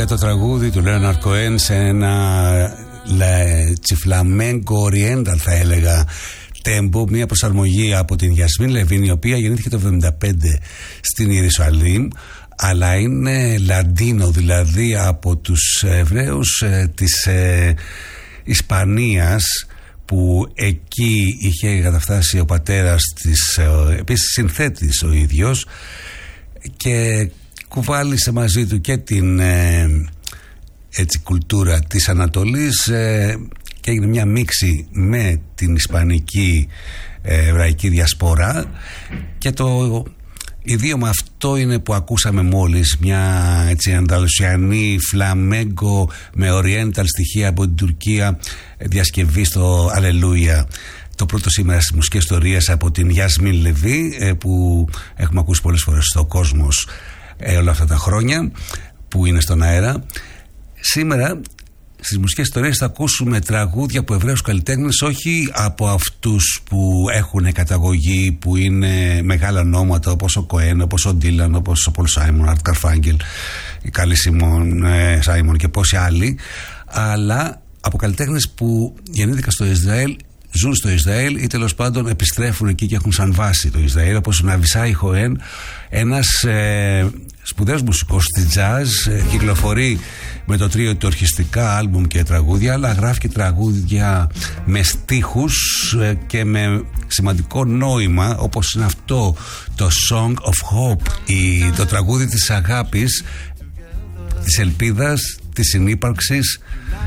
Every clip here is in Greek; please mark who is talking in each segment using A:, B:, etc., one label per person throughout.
A: για το τραγούδι του Leonard Cohen σε ένα τσιφλαμέγκο oriental, θα έλεγα, τέμπο, μια προσαρμογή από την Γιασμίν Λεβίν, η οποία γεννήθηκε το 1975 στην Ιερουσαλήμ, αλλά είναι Λαντίνο, δηλαδή από τους Εβραίους της Ισπανίας, που εκεί είχε καταφτάσει ο πατέρας της, επίσης συνθέτης ο ίδιος, και κουβάλισε μαζί του και την κουλτούρα της Ανατολής, και έγινε μια μίξη με την ισπανική εβραϊκή διασπορά, και το ιδίωμα αυτό είναι που ακούσαμε μόλις, μια ανταλουσιανή φλαμέγκο με oriental στοιχεία από την Τουρκία διασκευή στο Αλληλούια. Το πρώτο σήμερα στις μουσικές ιστορίες από την Γιασμίν Λεβί, που έχουμε ακούσει πολλές φορές στο Κόσμος όλα αυτά τα χρόνια που είναι στον αέρα. Σήμερα στις μουσικές ιστορίες θα ακούσουμε τραγούδια από Εβραίους καλλιτέχνες, όχι από αυτούς που έχουν καταγωγή, που είναι μεγάλα ονόματα όπως ο Κοέν, όπως ο Ντίλαν, όπως ο Πολ Σάιμον, Αρτ Καρφάγγελ, η Καλή Σάιμον και πόσοι άλλοι, αλλά από καλλιτέχνες που γεννήθηκαν στο Ισραήλ, ζουν στο Ισραήλ ή τέλος πάντων επιστρέφουν εκεί και έχουν σαν βάση το Ισραήλ, όπως ο Ναβισάι Χοέν, ένας σπουδαίος μουσικός στη jazz, κυκλοφορεί με το τρίο του ορχιστικά άλμπουμ και τραγούδια, αλλά γράφει και τραγούδια με στίχους και με σημαντικό νόημα, όπως είναι αυτό το Song of Hope, το τραγούδι της αγάπης, της ελπίδας, της συνύπαρξης.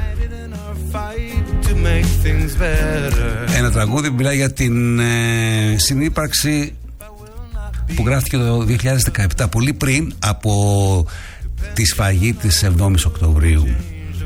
A: Ένα τραγούδι που μιλάει για την συνύπαρξη, που γράφτηκε το 2017, πολύ πριν από τη σφαγή της 7ης Οκτωβρίου.